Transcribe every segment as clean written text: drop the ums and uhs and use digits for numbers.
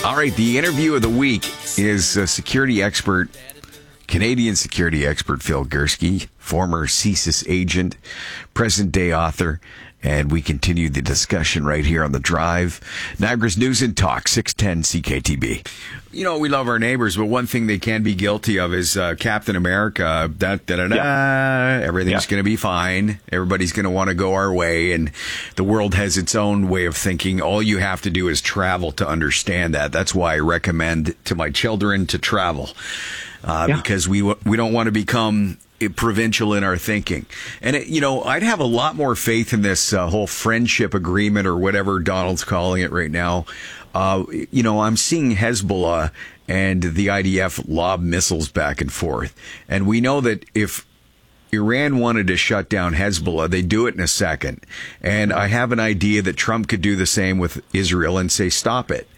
All right, the interview of the week is Canadian security expert Phil Gurski, former CSIS agent, present-day author, and we continue the discussion right here on The Drive. Niagara's News and Talk, 610 CKTB. You know, we love our neighbors, but one thing they can be guilty of is Captain America, everything's going to be fine. Everybody's going to want to go our way, and the world has its own way of thinking. All you have to do is travel to understand that. That's why I recommend to my children to travel, because we don't want to become provincial in our thinking. And, I'd have a lot more faith in this whole friendship agreement or whatever Donald's calling it right now. I'm seeing Hezbollah and the IDF lob missiles back and forth. And we know that if Iran wanted to shut down Hezbollah, they'd do it in a second. And I have an idea that Trump could do the same with Israel and say, stop it.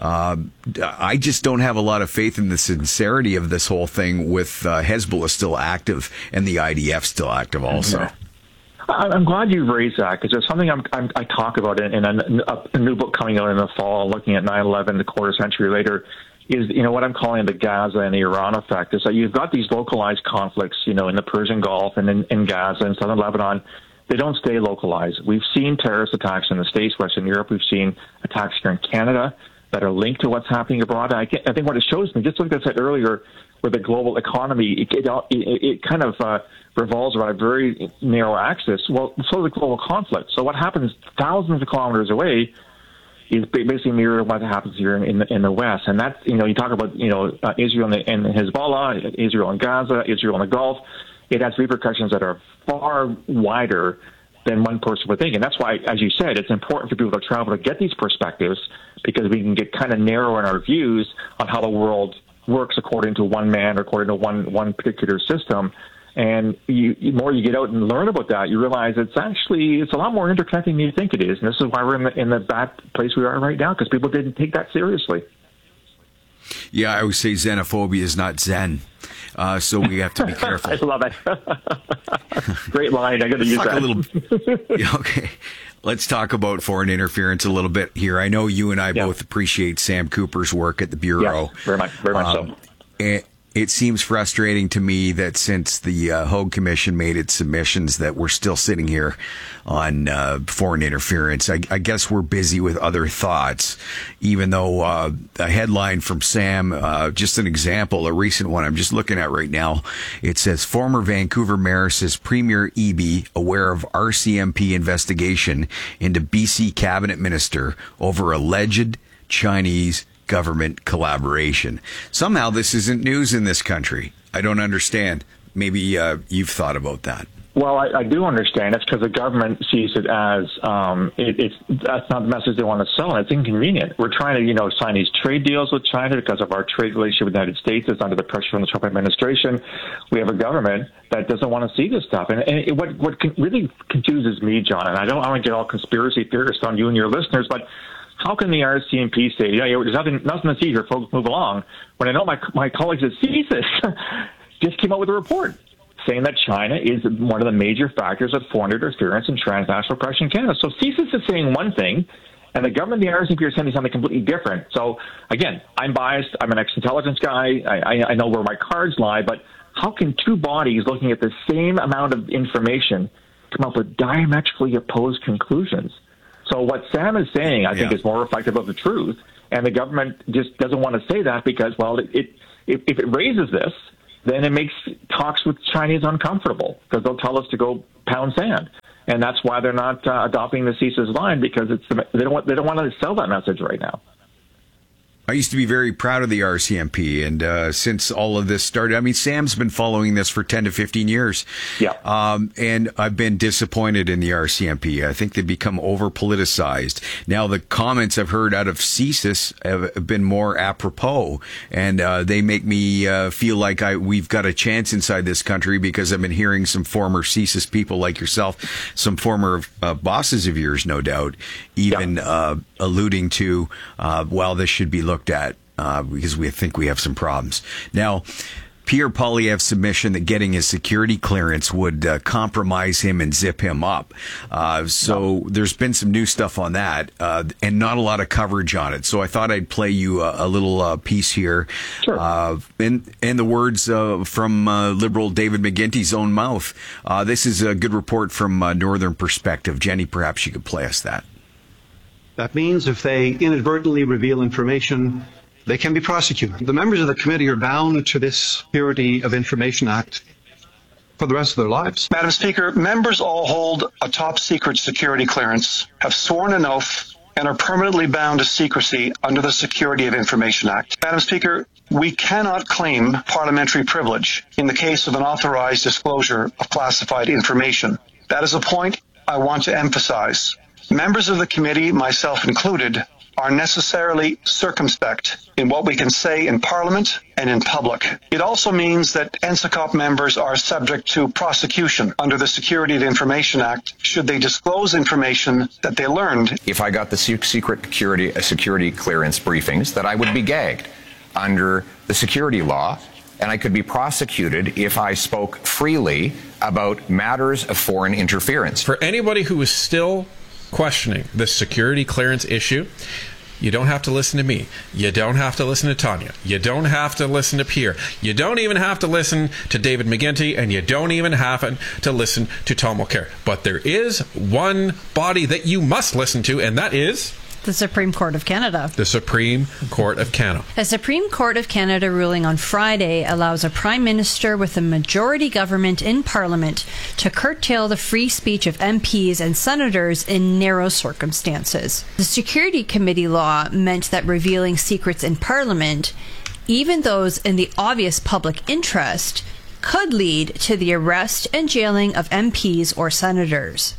I just don't have a lot of faith in the sincerity of this whole thing with Hezbollah still active and the IDF still active also. I'm glad you raised that, because there's something I talk about in a new book coming out in the fall, looking at 9/11, a quarter century later, is what I'm calling the Gaza and the Iran effect. Is that you've got these localized conflicts, in the Persian Gulf and in Gaza and southern Lebanon. They don't stay localized. We've seen terrorist attacks in the States, Western Europe. We've seen attacks here in Canada that are linked to what's happening abroad. I think what it shows me, just like I said earlier, with the global economy, it kind of revolves around a very narrow axis. Well, so the global conflict. So what happens thousands of kilometers away is basically mirror what happens here in the West. And that's, you talk about, Israel and Hezbollah, Israel and Gaza, Israel and the Gulf. It has repercussions that are far wider than one person would think. And that's why, as you said, it's important for people to travel to get these perspectives, because we can get kind of narrow in our views on how the world works according to one man or according to one particular system. And the more you get out and learn about that, you realize it's a lot more interconnected than you think it is. And this is why we're in the bad place we are right now, because people didn't take that seriously. Yeah, I always say xenophobia is not Zen. So we have to be careful. I love it. Great line. I got to use that. Okay. Let's talk about foreign interference a little bit here. I know you and I both appreciate Sam Cooper's work at the Bureau. Yeah, very much so. It seems frustrating to me that since the Hogue Commission made its submissions that we're still sitting here on foreign interference. I guess we're busy with other thoughts, even though a headline from Sam, just an example, a recent one I'm just looking at right now, it says, former Vancouver Mayor says Premier Eby aware of RCMP investigation into BC Cabinet Minister over alleged Chinese government collaboration. Somehow this isn't news in this country. I don't understand. Maybe you've thought about that. Well, I do understand. It's because the government sees it as that's not the message they want to sell, and it's inconvenient. We're trying to, sign these trade deals with China because of our trade relationship with the United States. It's under the pressure from the Trump administration. We have a government that doesn't want to see this stuff. And what really confuses me, John, and I don't want to get all conspiracy theorist on you and your listeners, but how can the RCMP say, there's nothing to see here, folks, move along, when I know my colleagues at CSIS just came out with a report saying that China is one of the major factors of foreign interference and transnational pressure in Canada. So CSIS is saying one thing, and the government and the RCMP are saying something completely different. So, again, I'm biased. I'm an ex-intelligence guy. I know where my cards lie, but how can two bodies looking at the same amount of information come up with diametrically opposed conclusions? So what Sam is saying, I think, is more reflective of the truth, and the government just doesn't want to say that because, well, if it raises this, then it makes talks with Chinese uncomfortable because they'll tell us to go pound sand, and that's why they're not adopting the CSIS line, because they don't want to sell that message right now. I used to be very proud of the RCMP, and since all of this started, Sam's been following this for 10 to 15 years. Yeah. And I've been disappointed in the RCMP. I think they've become over-politicized. Now, the comments I've heard out of CSIS have been more apropos, and they make me feel like we've got a chance inside this country, because I've been hearing some former CSIS people like yourself, some former bosses of yours, no doubt, even alluding to, this should be looked at because we think we have some problems. Now, Pierre Poilievre's submission that getting his security clearance would compromise him and zip him up. So there's been some new stuff on that, and not a lot of coverage on it. So I thought I'd play you a little piece here. Sure. In the words from Liberal David McGuinty's own mouth. This is a good report from Northern Perspective. Jenny, perhaps you could play us that. That means if they inadvertently reveal information, they can be prosecuted. The members of the committee are bound to this Security of Information Act for the rest of their lives. Madam Speaker, members all hold a top secret security clearance, have sworn an oath, and are permanently bound to secrecy under the Security of Information Act. Madam Speaker, we cannot claim parliamentary privilege in the case of an authorized disclosure of classified information. That is a point I want to emphasize. Members of the committee, myself included, are necessarily circumspect in what we can say in Parliament and in public. It also means that NSICOP members are subject to prosecution under the Security of Information Act should they disclose information that they learned. If I got the secret security clearance briefings, that I would be gagged under the security law, and I could be prosecuted if I spoke freely about matters of foreign interference. For anybody who is still questioning the security clearance issue, you don't have to listen to me. You don't have to listen to Tanya. You don't have to listen to Pierre. You don't even have to listen to David McGuinty, and you don't even have to listen to Tom Mulcair. But there is one body that you must listen to, and that is the Supreme Court of Canada. The Supreme Court of Canada. A Supreme Court of Canada ruling on Friday allows a Prime Minister with a majority government in Parliament to curtail the free speech of MPs and Senators in narrow circumstances. The Security Committee law meant that revealing secrets in Parliament, even those in the obvious public interest, could lead to the arrest and jailing of MPs or Senators.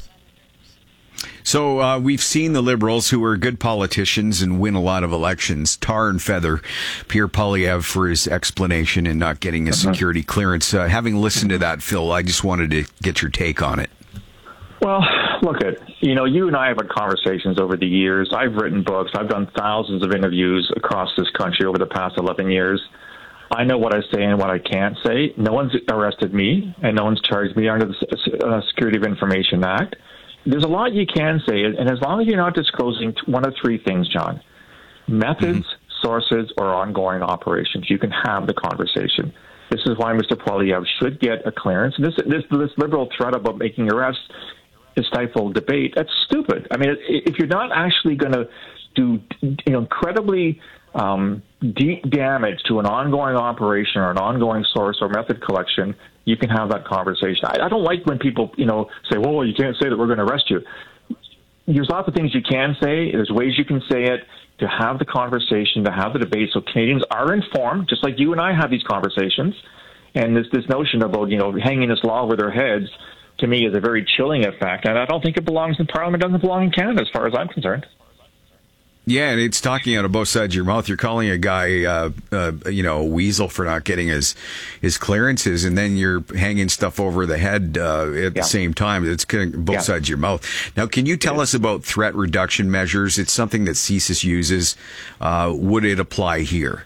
So we've seen the Liberals, who are good politicians and win a lot of elections, tar and feather Pierre Poilievre for his explanation and not getting a security clearance. Having listened to that, Phil, I just wanted to get your take on it. Well, look, you and I have had conversations over the years. I've written books. I've done thousands of interviews across this country over the past 11 years. I know what I say and what I can't say. No one's arrested me, and no one's charged me under the Security of Information Act. There's a lot you can say, and as long as you're not disclosing one of three things, John, methods, sources, or ongoing operations, you can have the conversation. This is why Mr. Poilievre should get a clearance. This liberal threat about making arrests is stifle debate. That's stupid. I mean, if you're not actually going to do incredibly deep damage to an ongoing operation or an ongoing source or method collection, you can have that conversation. I don't like when people, say, well, you can't say that we're going to arrest you. There's lots of things you can say. There's ways you can say it to have the conversation, to have the debate, so Canadians are informed, just like you and I have these conversations. And this notion about, hanging this law over their heads, to me, is a very chilling effect. And I don't think it belongs in Parliament. It doesn't belong in Canada, as far as I'm concerned. Yeah, and it's talking out of both sides of your mouth. You're calling a guy, a weasel for not getting his clearances, and then you're hanging stuff over the head at the same time. It's both sides of your mouth. Now, can you tell us about threat reduction measures? It's something that CSIS uses. Would it apply here?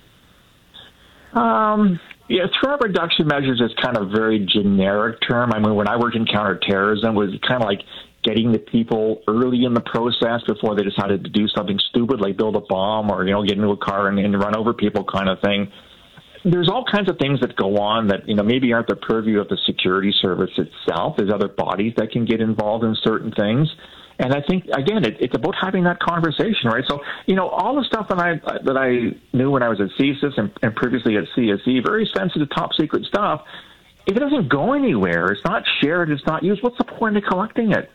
Threat reduction measures is kind of a very generic term. I mean, when I worked in counterterrorism, it was kind of like getting the people early in the process before they decided to do something stupid, like build a bomb or, get into a car and run over people kind of thing. There's all kinds of things that go on that, maybe aren't the purview of the security service itself. There's other bodies that can get involved in certain things. And I think, again, it's about having that conversation, right? So, all the stuff that I knew when I was at CSIS and previously at CSE, very sensitive, top secret stuff, if it doesn't go anywhere, it's not shared, it's not used, what's the point of collecting it?